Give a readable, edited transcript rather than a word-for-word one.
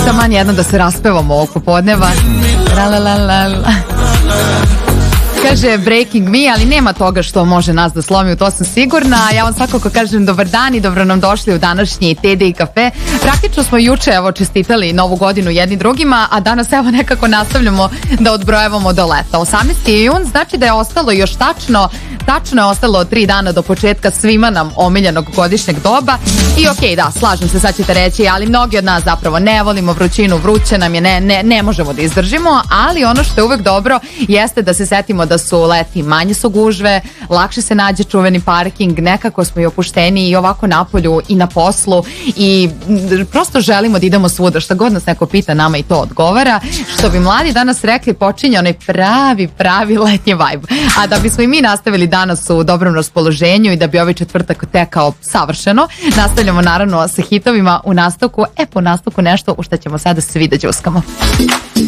Taman jedno da se raspevamo ovog popodneva. Kaže Breaking Me, ali nema toga što može nas da slomi, u to sam sigurna. Ja vam svakako kažem dobar dan i dobro nam došli u današnji TD i kafe. Praktično smo juče čestitali novu godinu jedni drugima, a danas nekako nastavljamo da odbrojavamo do leta. 18. jun znači da je ostalo još tačno je ostalo 3 dana do početka svima nam omiljenog godišnjeg doba. I okej, da, slažem se, sad ćete reći, ali mnogi od nas zapravo ne volimo vrućinu, vruće nam je, ne možemo da izdržimo, ali ono što je uvek dobro jeste da se setimo da su leti, manje su gužve, lakše se nađe čuveni parking, nekako smo i opušteni i ovako napolju i na poslu i prosto želimo da idemo svuda, šta god nas neko pita, nama i to odgovara. Što bi mladi danas rekli, počinje onaj pravi letnji vibe. A da bismo i mi nastavili danas u dobrom raspoloženju i da bi ovaj četvrtak tekao savršeno, nastavljamo naravno sa hitovima u nastavku. Po nastavku nešto u što ćemo sada svi da đuskamo.